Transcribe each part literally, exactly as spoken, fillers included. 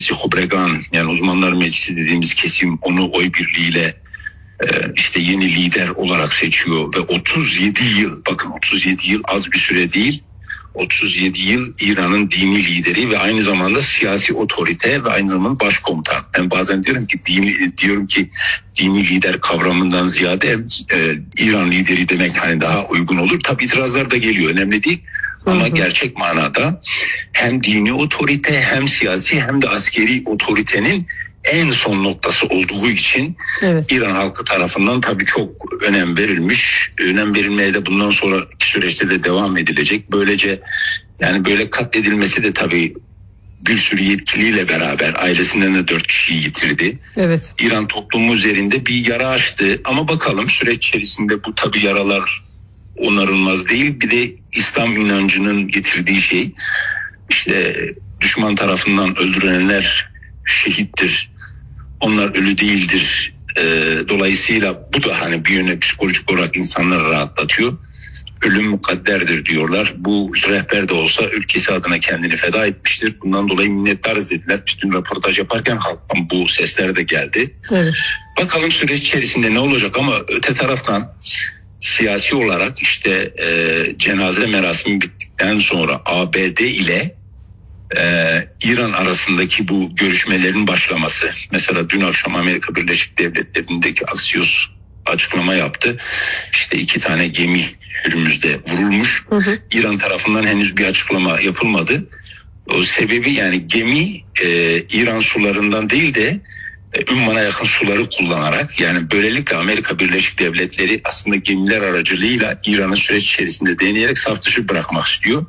Hobregan, yani uzmanlar meclisi dediğimiz kesim onu oy birliğiyle e, işte yeni lider olarak seçiyor ve otuz yedi yıl, bakın otuz yedi yıl az bir süre değil, otuz yedi yıl İran'ın dini lideri ve aynı zamanda siyasi otorite ve aynı zamanda başkomutan. Ben bazen diyorum ki dini, diyorum ki dini lider kavramından ziyade e, İran lideri demek hani daha uygun olur. Tabii itirazlar da geliyor, önemli değil. Ama hı hı. gerçek manada hem dini otorite hem siyasi hem de askeri otoritenin en son noktası olduğu için evet. İran halkı tarafından tabii çok önem verilmiş. Önem verilmeye de bundan sonraki süreçte de devam edilecek. Böylece yani böyle katledilmesi de tabii bir sürü yetkiliyle beraber ailesinden de dört kişiyi yitirdi. Evet. İran toplumu üzerinde bir yara açtı ama bakalım süreç içerisinde bu tabii yaralar onarılmaz değil. Bir de İslam inancının getirdiği şey işte düşman tarafından öldürülenler şehittir. Onlar ölü değildir. Ee, dolayısıyla bu da hani bir yöne psikolojik olarak insanları rahatlatıyor. Ölüm mukadderdir diyorlar. Bu rehber de olsa ülkesi adına kendini feda etmiştir. Bundan dolayı minnettarız dediler. Bütün röportaj yaparken halktan bu sesler de geldi. Evet. Bakalım süreç içerisinde ne olacak ama öte taraftan siyasi olarak işte e, cenaze merasimi bittikten sonra A B D ile e, İran arasındaki bu görüşmelerin başlaması. Mesela dün akşam Amerika Birleşik Devletleri'ndeki Axios açıklama yaptı. İşte iki tane gemi Hürmüz'de vurulmuş. Hı hı. İran tarafından henüz bir açıklama yapılmadı. O sebebi yani gemi e, İran sularından değil de Ümman'a yakın suları kullanarak, yani böylelikle Amerika Birleşik Devletleri aslında gemiler aracılığıyla İran'ın süreç içerisinde deneyerek saf dışı bırakmak istiyor.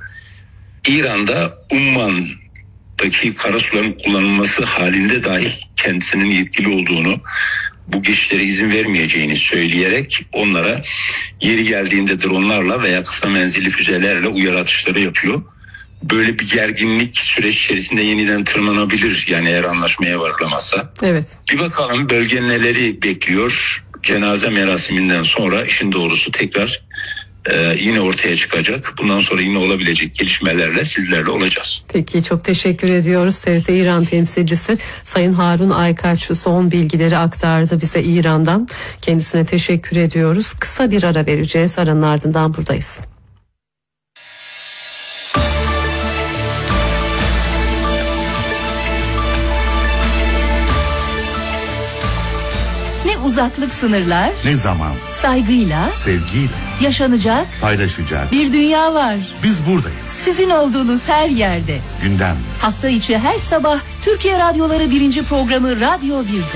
İran'da Umman'daki karasuların kullanılması halinde dahi kendisinin yetkili olduğunu, bu geçişlere izin vermeyeceğini söyleyerek onlara yeri geldiğinde dronlarla veya kısa menzilli füzelerle uyarı atışları yapıyor. Böyle bir gerginlik süreç içerisinde yeniden tırmanabilir yani eğer anlaşmaya varılamazsa. Evet. Bir bakalım bölge neleri bekliyor. Cenaze merasiminden sonra işin doğrusu tekrar e, yine ortaya çıkacak. Bundan sonra yine olabilecek gelişmelerle sizlerle olacağız. Peki, çok teşekkür ediyoruz. T R T İran temsilcisi Sayın Harun Aykaç son bilgileri aktardı bize İran'dan. Kendisine teşekkür ediyoruz. Kısa bir ara vereceğiz. Aranın ardından buradayız. Uzaklık sınırlar, ne zaman, saygıyla, sevgiyle, yaşanacak, paylaşacak bir dünya var. Biz buradayız. Sizin olduğunuz her yerde. Gündem. Hafta içi her sabah Türkiye Radyoları birinci programı Radyo bir'de.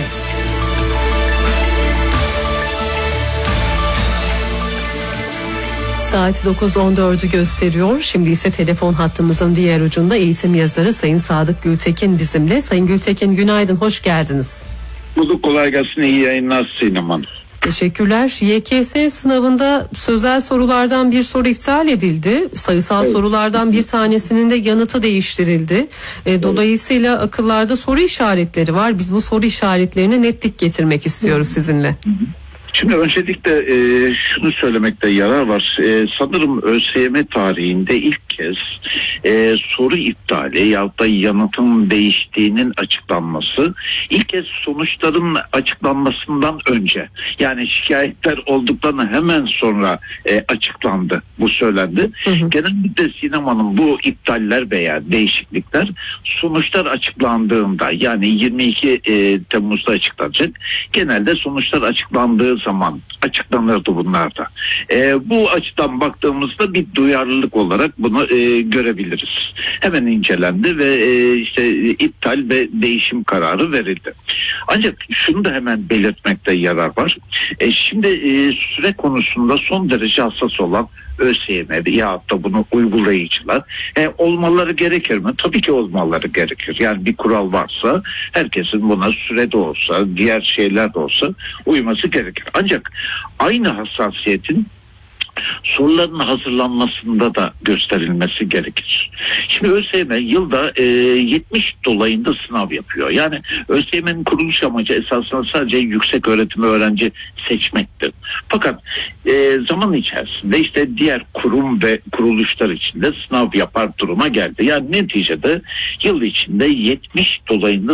Saat dokuz on dördü gösteriyor. Şimdi ise telefon hattımızın diğer ucunda eğitim yazarı Sayın Sadık Gültekin bizimle. Sayın Gültekin, günaydın, hoş geldiniz. Bulduk, kolay gelsin, iyi yayınlar Sinem Hanım. Teşekkürler. Y K S sınavında sözel sorulardan bir soru iptal edildi. Sayısal evet. sorulardan bir tanesinin de yanıtı değiştirildi. E, dolayısıyla evet. akıllarda soru işaretleri var. Biz bu soru işaretlerine netlik getirmek istiyoruz sizinle. Hı hı. Şimdi öncelikle e, şunu söylemekte yarar var. E, sanırım ÖSYM tarihinde ilk kez e, soru iptali yahut da yanıtın değiştiğinin açıklanması ilk kez sonuçların açıklanmasından önce, yani şikayetler olduktan hemen sonra e, açıklandı. Bu söylendi. Hı hı. Genellikle Sinem Hanım, bu iptaller veya değişiklikler sonuçlar açıklandığında, yani yirmi iki e, Temmuz'da açıklanacak. Genelde sonuçlar açıklandığı zaman açıklanırdı bunlar da. E, bu açıdan baktığımızda bir duyarlılık olarak bunu e, görebiliriz. Hemen incelendi ve e, işte iptal ve değişim kararı verildi. Ancak şunu da hemen belirtmekte yarar var. E, şimdi e, süre konusunda son derece hassas olan ÖSYM ya da bunu uygulayıcılar e, olmaları gerekir mi? Tabii ki olmaları gerekir. Yani bir kural varsa herkesin buna sürede olsa, diğer şeyler de olsa uyması gerekir. Ancak aynı hassasiyetin soruların hazırlanmasında da gösterilmesi gerekir. Şimdi ÖSYM yılda e, yetmiş dolayında sınav yapıyor. Yani ÖSYM'nin kuruluş amacı esasında sadece yüksek öğretim öğrenci seçmektir. Fakat e, zaman içerisinde işte diğer kurum ve kuruluşlar içinde sınav yapar duruma geldi. Yani neticede yıl içinde yetmiş dolayında